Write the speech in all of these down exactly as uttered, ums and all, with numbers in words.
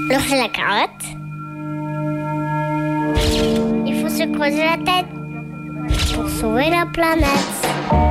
Alors c'est la carotte. Il faut se creuser la tête pour sauver la planète.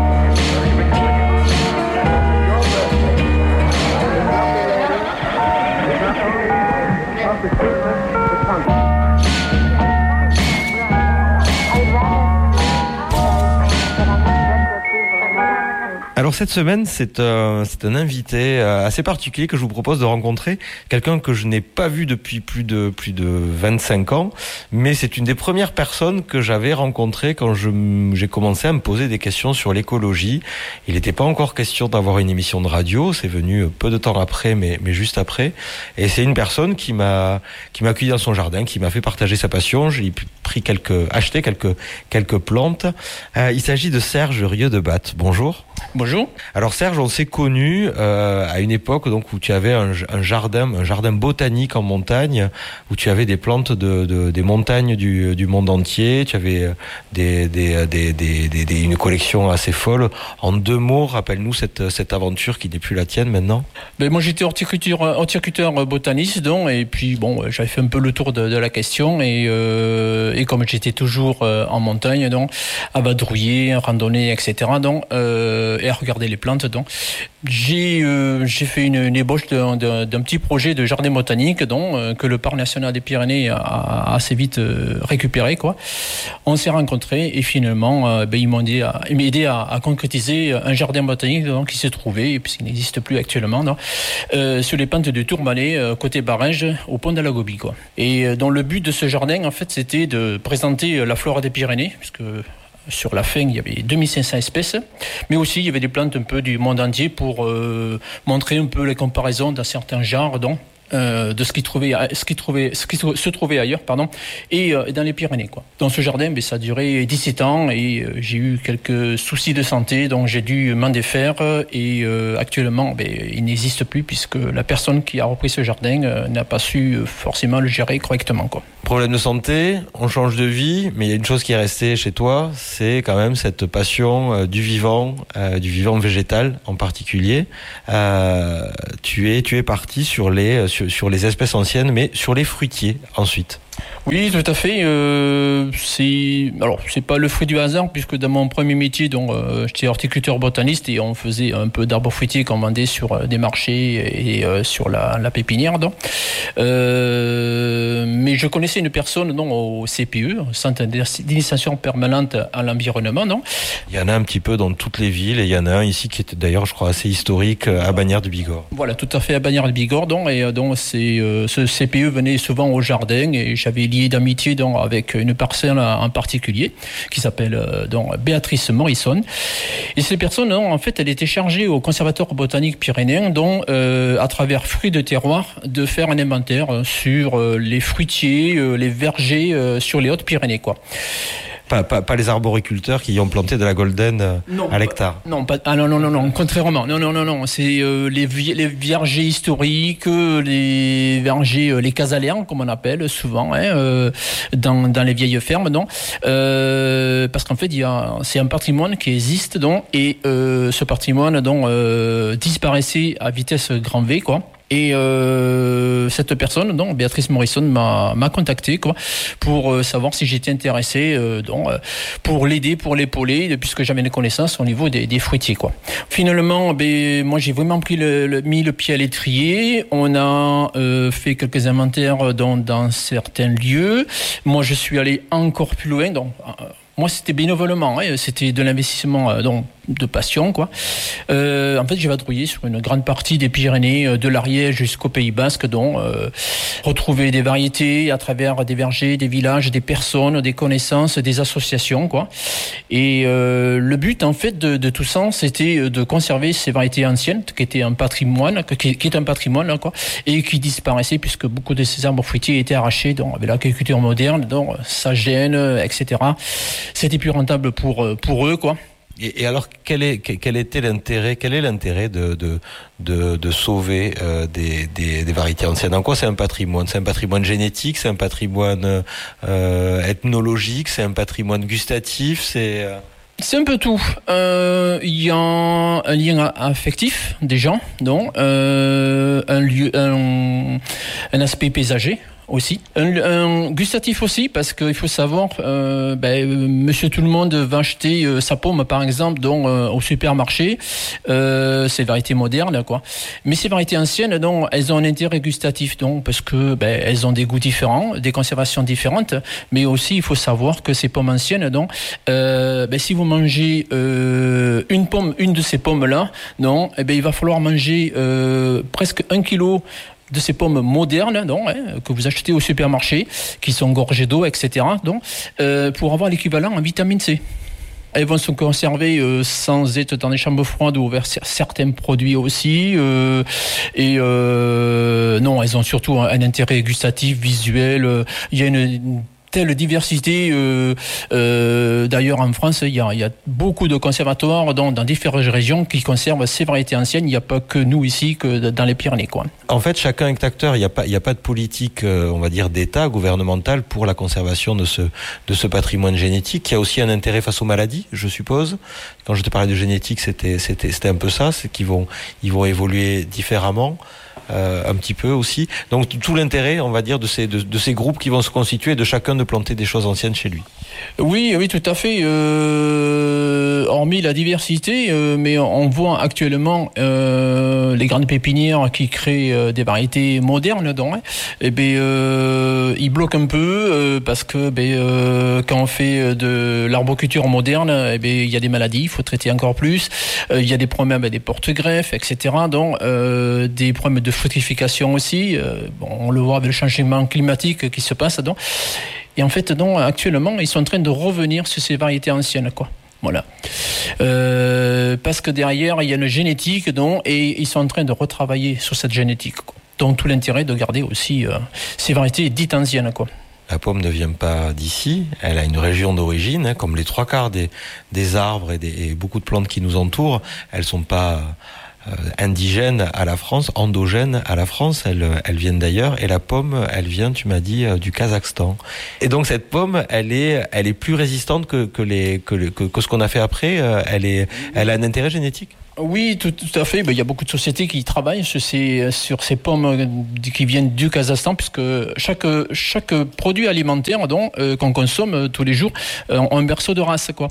Alors cette semaine, c'est, euh, c'est un invité euh, assez particulier que je vous propose de rencontrer, quelqu'un que je n'ai pas vu depuis plus de plus de vingt-cinq ans, mais c'est une des premières personnes que j'avais rencontrées quand je, j'ai commencé à me poser des questions sur l'écologie. Il n'était pas encore question d'avoir une émission de radio, c'est venu peu de temps après, mais, mais juste après. Et c'est une personne qui m'a qui m'a accueilli dans son jardin, qui m'a fait partager sa passion. J'ai pris quelques, acheté quelques quelques plantes. Euh, il s'agit de Serge Rieux-de-Batte. Bonjour. Bonjour. Alors Serge, on s'est connus euh, à une époque donc où tu avais un, un jardin, un jardin botanique en montagne, où tu avais des plantes de, de des montagnes du, du monde entier. Tu avais des, des, des, des, des, des une collection assez folle. En deux mots, rappelle-nous cette cette aventure qui n'est plus la tienne maintenant. Ben moi j'étais horticulteur, horticulteur botaniste donc, et puis bon j'avais fait un peu le tour de, de la question et euh, et comme j'étais toujours euh, en montagne donc à vadrouiller, randonnée, et cetera donc euh, et à regarder les plantes donc j'ai euh, j'ai fait une, une ébauche d'un, d'un, d'un petit projet de jardin botanique donc euh, que le Parc national des Pyrénées a, a assez vite euh, récupéré quoi. On s'est rencontrés et finalement euh, ben ils m'ont aidé à, ils m'ont aidé à, à concrétiser un jardin botanique donc, qui s'est trouvé puisqu'il n'existe plus actuellement donc, euh, sur les pentes de Tourmalet euh, côté Barège au pont de la Gobie quoi. Et euh, donc le but de ce jardin en fait c'était de présenter la flore des Pyrénées puisque sur la fin, il y avait deux mille cinq cents espèces, mais aussi il y avait des plantes un peu du monde entier pour euh, montrer un peu les comparaisons dans certains genres, donc, euh, de ce qui, trouvait, ce, qui trouvait, ce qui se trouvait ailleurs, pardon, et euh, dans les Pyrénées, quoi. Dans ce jardin, ben, ça a duré dix-sept ans et euh, j'ai eu quelques soucis de santé, donc j'ai dû m'en défaire et euh, actuellement, ben, il n'existe plus puisque la personne qui a repris ce jardin euh, n'a pas su euh, forcément le gérer correctement, quoi. Problème de santé, on change de vie, mais il y a une chose qui est restée chez toi, c'est quand même cette passion euh, du vivant, euh, du vivant végétal en particulier. Euh, tu es, tu es parti sur les, sur, sur les espèces anciennes, mais sur les fruitiers ensuite. Oui, tout à fait. Euh, c'est alors c'est pas le fruit du hasard puisque dans mon premier métier, donc euh, j'étais horticulteur botaniste et on faisait un peu d'arbres fruitiers qu'on vendait sur euh, des marchés et euh, sur la, la pépinière. Donc, euh, mais je connaissais une personne donc au C P E, Centre d'initiation permanente à l'environnement. Donc, il y en a un petit peu dans toutes les villes et il y en a un ici qui était d'ailleurs, je crois, assez historique à Bagnères du Bigorre. Voilà, tout à fait à Bagnères du Bigorre. Donc et donc c'est euh, ce C P E venait souvent au jardin et j'avais lié d'amitié donc avec une personne en particulier qui s'appelle euh, donc Béatrice Morrison. Et ces personnes, donc, en fait, elle était chargée au Conservatoire botanique pyrénéen, donc euh, à travers fruits de terroir, de faire un inventaire sur euh, les fruitiers, euh, les vergers euh, sur les Hautes-Pyrénées, quoi. Pas, pas, pas les arboriculteurs qui y ont planté de la golden non, à l'hectare. Pas, non, pas, ah non, non, non, non, contrairement. Non, non, non, non. C'est euh, les, les vergers historiques, les vergers, euh, les casaléens, comme on appelle souvent, hein, euh, dans, dans les vieilles fermes, non. Euh, parce qu'en fait, il y a, c'est un patrimoine qui existe, donc, et euh, ce patrimoine, donc, euh, disparaissait à vitesse grand V, quoi. Et euh, cette personne, donc Béatrice Morrison, m'a, m'a contacté quoi, pour euh, savoir si j'étais intéressé, euh, donc, euh, pour l'aider, pour l'épauler, puisque j'avais des connaissances au niveau des, des fruitiers, quoi. Finalement, ben moi j'ai vraiment pris le, le, mis le pied à l'étrier. On a euh, fait quelques inventaires dans, dans certains lieux. Moi, je suis allé encore plus loin, donc. Euh, Moi, c'était bénévolement, hein, c'était de l'investissement euh, donc, de passion, quoi. Euh, en fait, j'ai vadrouillé sur une grande partie des Pyrénées, euh, de l'Ariège jusqu'au Pays Basque, dont euh, retrouver des variétés à travers des vergers, des villages, des personnes, des connaissances, des associations, quoi. Et euh, le but, en fait, de, de tout ça, c'était de conserver ces variétés anciennes, qui étaient un patrimoine, qui, qui est un patrimoine, quoi, et qui disparaissaient puisque beaucoup de ces arbres fruitiers étaient arrachés, donc avec l'agriculture moderne, donc ça gêne, et cetera. C'était plus rentable pour pour eux, quoi. Et, et alors, quel est quel était l'intérêt Quel est l'intérêt de de de, de sauver euh, des, des des variétés anciennes? En quoi c'est un patrimoine? C'est un patrimoine génétique, c'est un patrimoine euh, ethnologique, c'est un patrimoine gustatif, c'est euh... C'est un peu tout. Il euh, y a un lien affectif des gens, donc euh, un lieu, un, un aspect paysager. Aussi. Un, un gustatif aussi, parce qu'il faut savoir, euh, ben, monsieur tout le monde va acheter euh, sa pomme, par exemple, donc, euh, au supermarché. Euh, c'est variétés modernes, quoi. Mais ces variétés anciennes, donc, elles ont un intérêt gustatif, donc, parce que, ben, elles ont des goûts différents, des conservations différentes. Mais aussi, il faut savoir que ces pommes anciennes, donc, euh, ben, si vous mangez euh, une pomme, une de ces pommes-là, non, eh ben, il va falloir manger euh, presque un kilo de ces pommes modernes, donc, hein, que vous achetez au supermarché, qui sont gorgées d'eau, et cetera, donc, euh, pour avoir l'équivalent en vitamine C. Elles vont se conserver euh, sans être dans des chambres froides ou vers certains produits aussi. Euh, et euh, non, elles ont surtout un, un intérêt gustatif, visuel. Euh, il y a une, une telle diversité. Euh, euh, d'ailleurs, en France, il y a, il y a beaucoup de conservatoires dans, dans différentes régions qui conservent ces variétés anciennes. Il n'y a pas que nous ici, que dans les Pyrénées, quoi. En fait, chacun est acteur. Il n'y a pas, il n'y a pas de politique, euh, on va dire, d'État, gouvernementale pour la conservation de ce, de ce patrimoine génétique. Il y a aussi un intérêt face aux maladies, je suppose. Quand je te parlais de génétique, c'était, c'était, c'était un peu ça. C'est qu'ils vont, ils vont évoluer différemment. Euh, un petit peu aussi. Donc tout l'intérêt, on va dire, de ces, de, de ces groupes qui vont se constituer, de chacun de planter des choses anciennes chez lui. Oui, oui, tout à fait. Euh, hormis la diversité, euh, mais on voit actuellement euh, les grandes pépinières qui créent euh, des variétés modernes, donc, hein, et ben, euh, ils bloquent un peu euh, parce que ben, euh, quand on fait de l'arboriculture moderne, et ben, il y a des maladies, il faut traiter encore plus. Euh, il y a des problèmes avec des porte-greffes, et cetera. Donc euh, des problèmes de fructification aussi. Euh, bon, on le voit avec le changement climatique qui se passe. Donc. Et en fait, donc, actuellement, ils sont en train de revenir sur ces variétés anciennes, quoi. Voilà. Euh, parce que derrière, il y a une génétique, donc, et ils sont en train de retravailler sur cette génétique, quoi. Donc, tout l'intérêt de garder aussi euh, ces variétés dites anciennes, quoi. La pomme ne vient pas d'ici, elle a une région d'origine, hein, comme les trois quarts des, des arbres et, des, et beaucoup de plantes qui nous entourent. Elles sont pas euh, indigènes à la France, endogènes à la France, elles, elles viennent d'ailleurs. Et la pomme, elle vient, tu m'as dit, euh, du Kazakhstan. Et donc cette pomme, elle est, elle est plus résistante que, que, les, que, que, que ce qu'on a fait après. Euh, elle, est, elle a un intérêt génétique. Oui, tout, tout à fait. Ben, il y a beaucoup de sociétés qui travaillent sur ces, sur ces pommes qui viennent du Kazakhstan, puisque chaque, chaque produit alimentaire donc, euh, qu'on consomme tous les jours euh, a un berceau de race, quoi.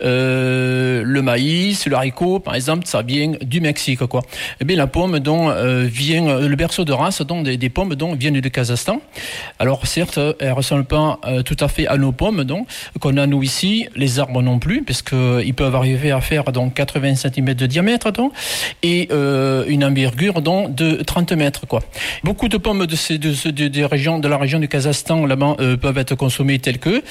Euh, le maïs, le haricot, par exemple, ça vient du Mexique, quoi. Et bien, la pomme donc, euh, vient, le berceau de race donc, des, des pommes donc, viennent du Kazakhstan. Alors, certes, elles ne ressemblent pas euh, tout à fait à nos pommes donc, qu'on a nous ici, les arbres non plus, parce qu'ils peuvent arriver à faire donc, quatre-vingts centimètres de diamètre. Donc, et euh, une envergure donc, de trente mètres, quoi. Beaucoup de pommes de, ces, de, de, de, régions, de la région du Kazakhstan là-bas euh, peuvent être consommées telles que.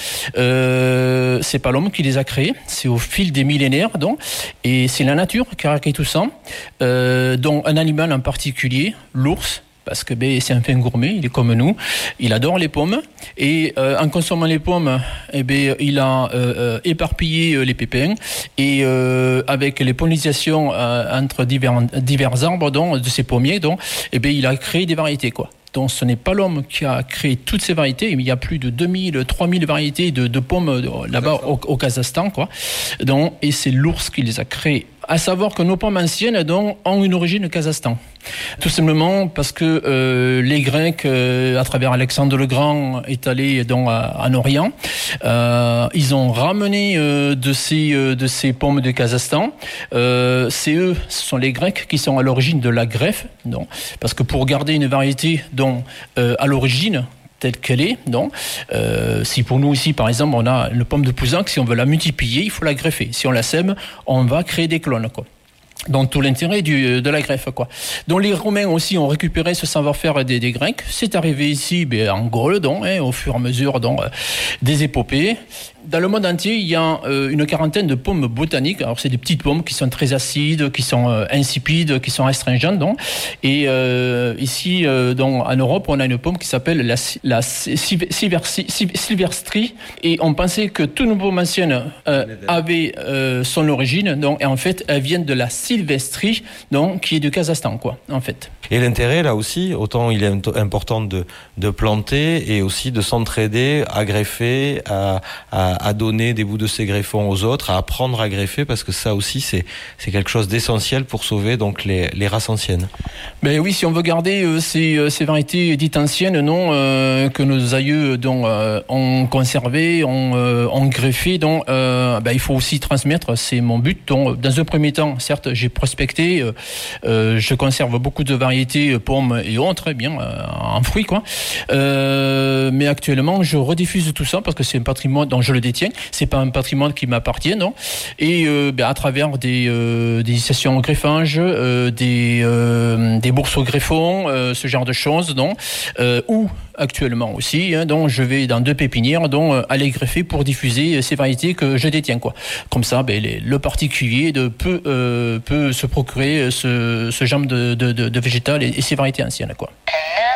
Euh, c'est pas l'homme qui les a créées, c'est au fil des millénaires, donc, et c'est la nature qui a créé tout ça. Euh, dont un animal en particulier, l'ours. Parce que ben, c'est un fin gourmet, il est comme nous, il adore les pommes, et euh, en consommant les pommes, eh ben, il a euh, éparpillé euh, les pépins, et euh, avec les pollinisations euh, entre divers, divers arbres donc, de ces pommiers, donc, eh ben, il a créé des variétés, quoi. Donc ce n'est pas l'homme qui a créé toutes ces variétés, mais il y a plus de deux mille, trois mille variétés de, de pommes là-bas au, au Kazakhstan, quoi. Donc, et c'est l'ours qui les a créées. À savoir que nos pommes anciennes donc, ont une origine Kazakhstan. Tout simplement parce que euh, les Grecs, euh, à travers Alexandre le Grand, est allé donc, à, en Orient. Euh, ils ont ramené euh, de, ces, euh, de ces pommes de Kazakhstan. Euh, c'est eux, ce sont les Grecs qui sont à l'origine de la greffe. Donc, parce que pour garder une variété donc, euh, à l'origine, telle qu'elle est, donc, euh, si pour nous ici, par exemple, on a une pomme de Pouzac, si on veut la multiplier, il faut la greffer. Si on la sème, on va créer des clones, quoi. Donc tout l'intérêt du, de la greffe, quoi. Donc les Romains aussi ont récupéré ce savoir-faire des, des Grecs. C'est arrivé ici, ben, en Gaule, donc, hein, au fur et à mesure donc, des épopées. Dans le monde entier, il y a euh, une quarantaine de pommes botaniques. Alors c'est des petites pommes qui sont très acides, qui sont euh, insipides, qui sont astringentes. Donc. Et euh, ici, euh, donc, en Europe, on a une pomme qui s'appelle la, la Silvestri. Et on pensait que toutes nos pommes anciennes euh, avaient euh, son origine. Donc, et en fait, elles viennent de la Silvestri, donc, qui est du Kazakhstan, quoi, en fait. Et l'intérêt, là aussi, autant il est important de, de planter et aussi de s'entraider, à greffer, à, à à, à donner des bouts de ces greffons aux autres, à apprendre à greffer, parce que ça aussi c'est c'est quelque chose d'essentiel pour sauver donc les les races anciennes. Ben oui, si on veut garder euh, ces, euh, ces variétés dites anciennes, non, euh, que nos aïeux donc euh, ont conservé, ont, euh, ont greffé, donc euh, ben, il faut aussi transmettre. C'est mon but. Donc, dans un premier temps, certes, j'ai prospecté, euh, euh, je conserve beaucoup de variétés pommes et autres, très bien, euh, en fruits quoi. Euh, mais actuellement, je rediffuse tout ça parce que c'est un patrimoine dont je le détiens. C'est pas un patrimoine qui m'appartient, non. Et euh, ben, à travers des euh, des sessions au greffage, euh, des euh, des bourses au greffon, euh, ce genre de choses, non. Euh, ou actuellement aussi, hein, donc je vais dans deux pépinières, donc euh, aller greffer pour diffuser ces variétés que je détiens, quoi. Comme ça, ben, les, le particulier de, peut euh, peut se procurer ce ce genre de de, de, de végétal et, et ces variétés anciennes, quoi.